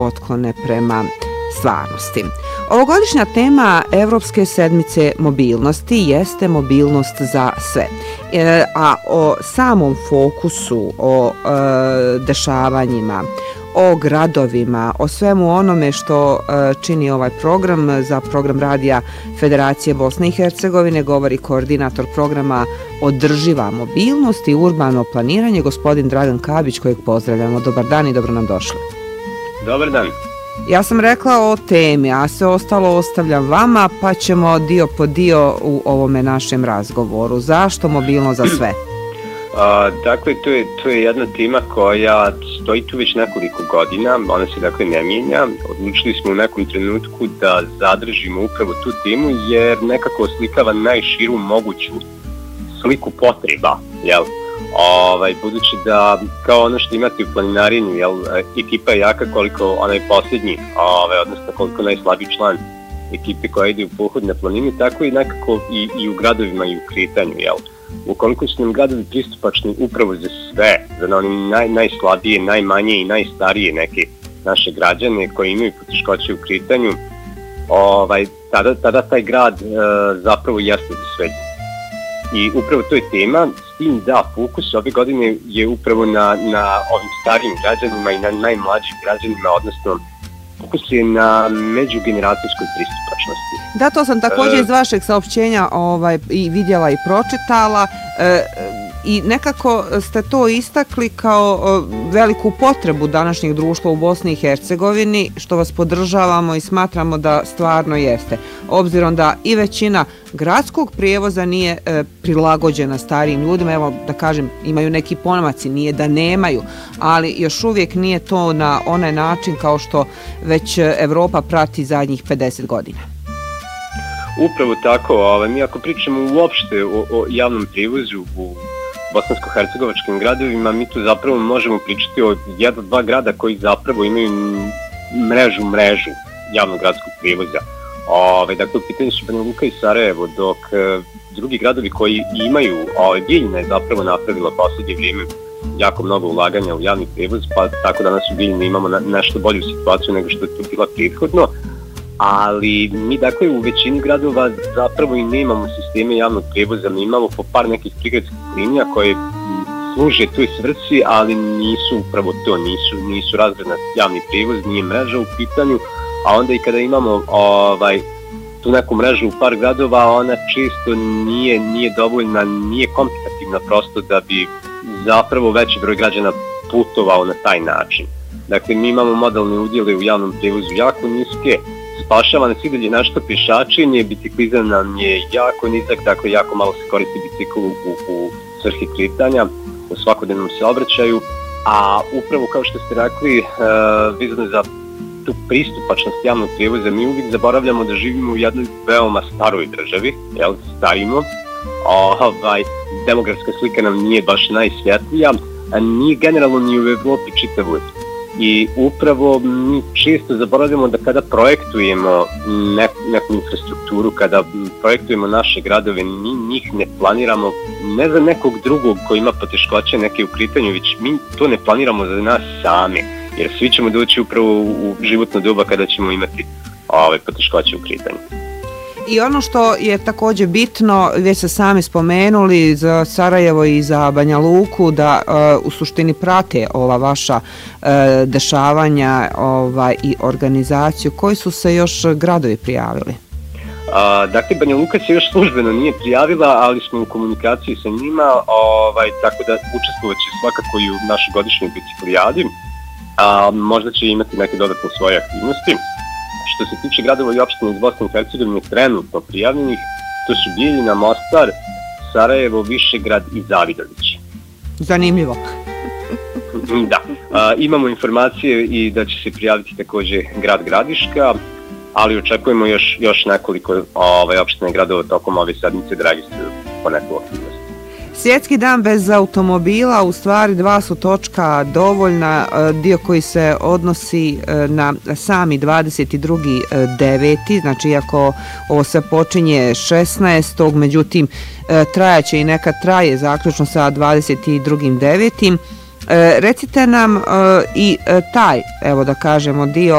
otklone prema stvarnosti. Ovogodišnja tema Evropske sedmice mobilnosti jeste mobilnost za sve. A o samom fokusu, o dešavanjima, o gradovima, o svemu onome što čini ovaj program za program radija Federacije Bosne i Hercegovine govori koordinator programa Održiva mobilnost i urbano planiranje, gospodin Dragan Kabić, kojeg pozdravljamo. Dobar dan i dobro nam došli. Dobar dan. Ja sam rekla o temi, a sve ostalo ostavljam vama, pa ćemo dio po dio u ovome našem razgovoru. Zašto mobilnost za sve? Dakle, to je jedna tema koja stoji tu već nekoliko godina, ona se dakle ne mijenja. Odlučili smo u nekom trenutku da zadržimo upravo tu temu jer nekako oslikava najširu moguću sliku potreba, jel? Budući da kao ono što imate u planinarinju, jel, ekipa je jaka koliko onaj posljednji, odnosno koliko najslabiji član ekipe koja ide u pohod na planini, tako i nekako i u gradovima i u kretanju, jel. Ukoliko su nam gradovi pristupačni upravo za sve, za one najslabije, najmanje i najstarije neke naše građane koji imaju poteškoće u kretanju, tada taj grad zapravo jeste za sve. I upravo to je tema, s tim da fokus ove godine je upravo na ovim starijim građanima i na najmlađim građanima, odnosno fokus je na međugeneracijskoj pristupačnosti. Da, to sam također iz vašeg saopćenja i vidjela i pročitala i nekako ste to istakli kao veliku potrebu današnjeg društva u Bosni i Hercegovini, što vas podržavamo i smatramo da stvarno jeste. Obzirom da i većina gradskog prijevoza nije prilagođena starijim ljudima, evo da kažem, imaju neki pomaci, nije da nemaju, ali još uvijek nije to na onaj način kao što već Evropa prati zadnjih 50 godina. Upravo tako, mi ako pričamo uopšte o javnom prijevozu u bosansko-hercegovačkim gradovima, mi tu zapravo možemo pričati o 1-2 grada koji zapravo imaju mrežu javnog gradskog prijevoza. Dakle, u pitanju su Banja Luka i Sarajevo, dok drugi gradovi koji imaju, Bijeljina je zapravo napravila posljednje vrijeme jako mnogo ulaganja u javni prijevoz, pa tako danas u Bijeljini imamo nešto bolju situaciju nego što je to bila prethodno. Ali mi dakle u većini gradova zapravo i nemamo sisteme javnog prijevoza, mi imamo po par nekih prigradskih linija koje služe toj svrsi, ali nisu upravo to, nisu razredna javni prijevoz, nije mreža u pitanju, a onda i kada imamo tu neku mrežu u par gradova, ona često nije dovoljna, nije kompetitivna prosto da bi zapravo veći broj građana putovao na taj način. Dakle, mi imamo modalne udjele u javnom prijevozu jako niske, spašava nas i dalje nešto pješačenje, biciklizam nam je jako nizak, dakle jako malo se koristi bicikl u svrhi kretanja, u svakodnevnom saobraćaju, a upravo kao što ste rekli, vezano za tu pristupačnost javnog prijevoza, mi uvijek zaboravljamo da živimo u jednoj veoma staroj državi, jel, starimo, demografska slika nam nije baš najsvjetlija, a nije generalno ni u Evropi čitavoj. I upravo mi često zaboravljamo da kada projektujemo neku infrastrukturu, kada projektujemo naše gradove, mi njih ne planiramo ne za nekog drugog koji ima poteškoće neke u kretanju, već mi to ne planiramo za nas same, jer svi ćemo doći upravo u životno doba kada ćemo imati poteškoće u kretanju. I ono što je također bitno, već se sami spomenuli za Sarajevo i za Banja Luku, da u suštini prate ova vaša dešavanja i organizaciju. Koji su se još gradovi prijavili? Dakle, Banja Luka se još službeno nije prijavila, ali smo u komunikaciji sa njima, tako da učestvovat će svakako i u našoj godišnjoj biciklijadi. Možda će imati neke dodatne svoje aktivnosti. Što se tiče gradova i opština iz Bosne i Hercegovine trenutno prijavljenih, to su Bijeljina, Mostar, Sarajevo, Višegrad i Zavidović. Zanimljivo. Da, imamo informacije i da će se prijaviti također grad Gradiška, ali očekujemo još nekoliko opština i gradova tokom ove sedmice da registruju po neku aktivnost. Svjetski dan bez automobila, u stvari 2 su točka dovoljna, dio koji se odnosi na sami 22.9. Znači, iako ovo se počinje 16. međutim, trajaće i neka traje zaključno sa 22.9. Recite nam i taj, evo da kažemo, dio